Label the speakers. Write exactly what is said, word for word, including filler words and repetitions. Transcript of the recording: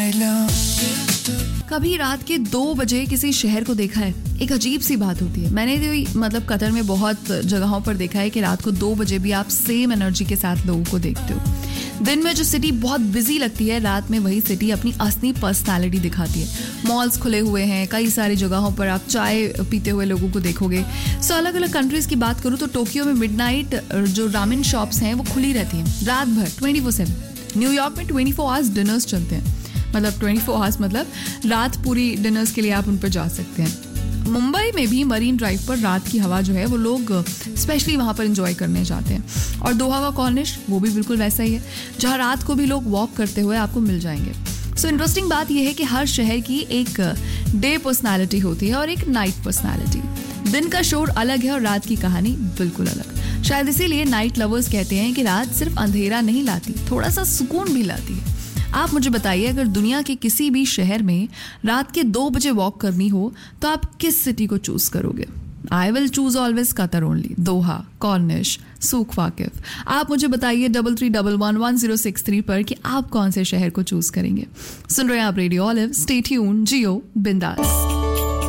Speaker 1: कभी रात के दो बजे किसी शहर को देखा है? एक अजीब सी बात होती है। मैंने तो मतलब कतर में बहुत जगहों पर देखा है कि रात को दो बजे भी आप सेम एनर्जी के साथ लोगों को देखते हो। दिन में जो सिटी बहुत बिजी लगती है, रात में वही सिटी अपनी असली पर्सनालिटी दिखाती है। मॉल्स खुले हुए हैं, कई सारी जगहों पर आप चाय पीते हुए लोगों को देखोगे। सो अलग अलग कंट्रीज की बात करूँ तो टोक्यो में मिडनाइट जो रामेन शॉप्स हैं वो खुली रहती हैं रात भर ट्वेंटी फोर सेवन। न्यूयॉर्क में ट्वेंटी फोर आवर्स डिनर्स चलते हैं, मतलब ट्वेंटी फोर आवर्स मतलब रात पूरी डिनर्स के लिए आप उन पर जा सकते हैं। मुंबई में भी मरीन ड्राइव पर रात की हवा जो है वो लोग स्पेशली वहाँ पर एंजॉय करने जाते हैं। और दोहा का कॉर्निश वो भी बिल्कुल वैसा ही है, जहाँ रात को भी लोग वॉक करते हुए आपको मिल जाएंगे। सो so, इंटरेस्टिंग बात यह है कि हर शहर की एक डे पर्सनालिटी होती है और एक नाइट पर्सनालिटी। दिन का शोर अलग है और रात की कहानी बिल्कुल अलग। शायद इसीलिए नाइट लवर्स कहते हैं कि रात सिर्फ अंधेरा नहीं लाती, थोड़ा सा सुकून भी लाती है। आप मुझे बताइए, अगर दुनिया के किसी भी शहर में रात के दो बजे वॉक करनी हो तो आप किस सिटी को चूज करोगे? I will choose always Qatar only. Doha, Cornish, सूख वाकिफ। आप मुझे बताइए double three double one one zero six three पर कि आप कौन से शहर को चूज करेंगे। सुन रहे हैं आप रेडियो ऑलिव। स्टे ट्यून्ड, जियो बिंदास।